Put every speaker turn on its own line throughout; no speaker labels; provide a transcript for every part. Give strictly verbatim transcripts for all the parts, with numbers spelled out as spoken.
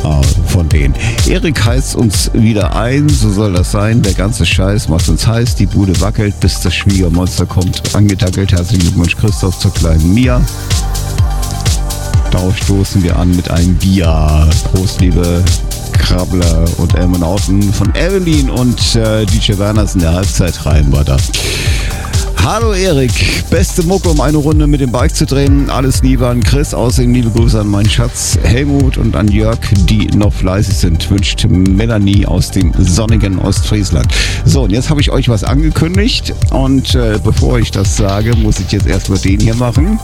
äh, von denen. Erik heizt uns wieder ein, so soll das sein. Der ganze Scheiß macht uns heiß, die Bude wackelt, bis das Schwiegermonster kommt. Angedackelt, herzlichen Glückwunsch Christoph zur kleinen Mia. Darauf stoßen wir an mit einem Bier. Prost, liebe Krabbler und Elmonauten von Evelyn und äh, D J Werner in der Halbzeit rein war da. Hallo Erik, beste Mucke, um eine Runde mit dem Bike zu drehen. Alles Liebe an Chris, außerdem liebe Grüße an meinen Schatz Helmut und an Jörg, die noch fleißig sind, wünscht Melanie aus dem sonnigen Ostfriesland. So, und jetzt habe ich euch was angekündigt und äh, bevor ich das sage, muss ich jetzt erstmal den hier machen.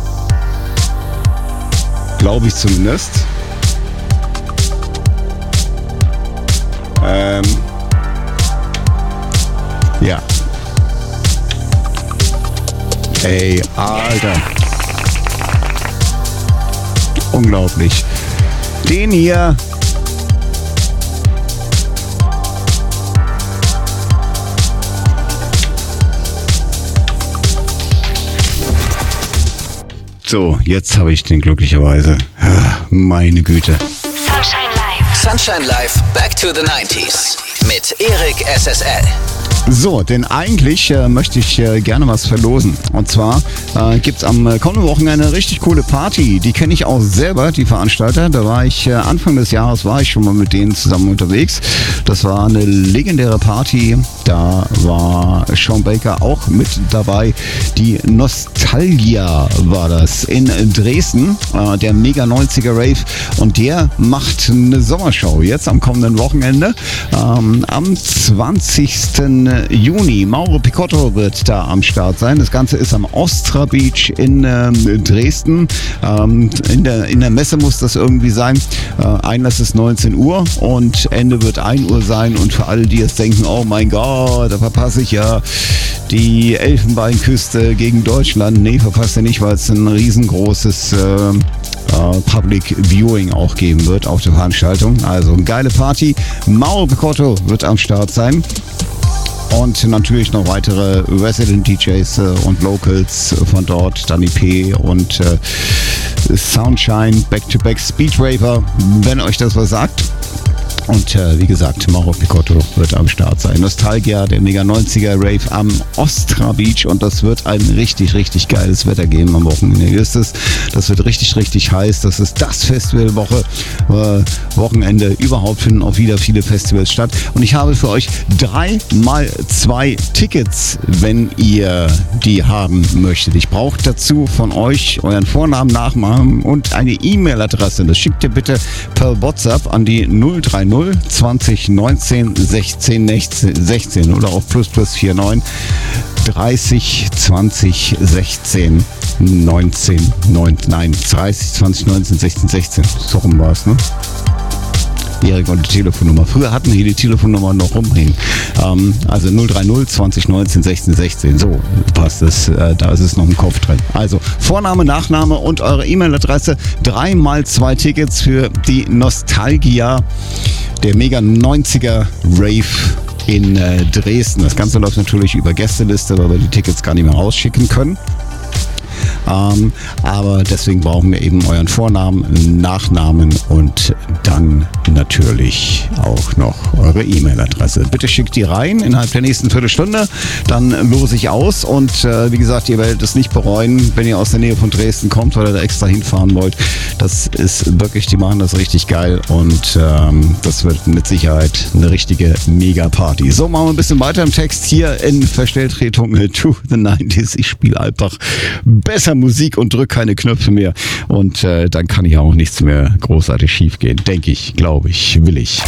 Glaube ich zumindest. Ähm, ja. Ey, Alter. Unglaublich. Den hier. So, jetzt habe ich den glücklicherweise. Meine Güte.
Sunshine Live. Sunshine Live, back to the nineties. Mit Erik S S L.
So, denn eigentlich äh, möchte ich äh, gerne was verlosen. Und zwar äh, gibt es am äh, kommenden Wochenende eine richtig coole Party. Die kenne ich auch selber, die Veranstalter. Da war ich, äh, Anfang des Jahres war ich schon mal mit denen zusammen unterwegs. Das war eine legendäre Party. Da war Sean Baker auch mit dabei. Die Nostalgia war das in Dresden, äh, der Mega neunziger Rave. Und der macht eine Sommershow jetzt am kommenden Wochenende. Ähm, am zwanzigsten Juni. Mauro Picotto wird da am Start sein. Das Ganze ist am Ostra Beach in ähm, Dresden. Ähm, in, der, in der Messe muss das irgendwie sein. Äh, Einlass ist neunzehn Uhr und Ende wird ein Uhr sein. Und für alle, die jetzt denken, oh mein Gott, da verpasse ich ja die Elfenbeinküste gegen Deutschland. Nee, verpasst ihr nicht, weil es ein riesengroßes äh, Uh, Public Viewing auch geben wird auf der Veranstaltung. Also eine geile Party. Mauro Picotto wird am Start sein. Und natürlich noch weitere Resident D Js äh, und Locals von dort. Danny P. und äh, Soundshine, Back-to-Back Speed Raver, wenn euch das was sagt. Und äh, wie gesagt, Mauro Picotto wird am Start sein. Nostalgia, der Mega neunziger Rave am Ostra Beach. Und das wird ein richtig, richtig geiles Wetter geben am Wochenende. Ihr wisst es, das wird richtig, richtig heiß. Das ist das Festivalwoche. Äh, Wochenende. Überhaupt finden auch wieder viele Festivals statt. Und ich habe für euch drei mal zwei Tickets, wenn ihr die haben möchtet. Ich brauche dazu von euch euren Vornamen, Nachnamen und eine E-Mail-Adresse. Das schickt ihr bitte per WhatsApp an die null drei null zwanzig neunzehn sechzehn sechzehn oder auf plus plus neun vier dreißig zwanzig sechzehn neunzehn neun, nein, dreißig zwanzig neunzehn sechzehn sechzehn. So rum war es, ne? Erik und die Telefonnummer. Früher hatten wir hier die Telefonnummer noch rumhängen. Ähm, also null drei null zwanzig neunzehn sechzehn sechzehn. So passt es. Äh, da ist es noch im Kopf drin. Also Vorname, Nachname und eure E-Mail-Adresse. Drei mal zwei Tickets für die Nostalgia, der Mega neunziger Rave in äh, Dresden. Das Ganze läuft natürlich über Gästeliste, weil wir die Tickets gar nicht mehr rausschicken können. Ähm, aber deswegen brauchen wir eben euren Vornamen, Nachnamen und dann natürlich auch noch eure E-Mail-Adresse. Bitte schickt die rein innerhalb der nächsten Viertelstunde, dann lose ich aus und äh, wie gesagt, ihr werdet es nicht bereuen, wenn ihr aus der Nähe von Dresden kommt oder da extra hinfahren wollt. Das ist wirklich, die machen das richtig geil und ähm, das wird mit Sicherheit eine richtige Mega-Party. So, machen wir ein bisschen weiter im Text hier in Verstelltretung to the nineties. Ich spiele einfach besser Musik und drück keine Knöpfe mehr und äh, dann kann ja auch nichts mehr großartig schief gehen. Denke ich, glaube ich, will ich.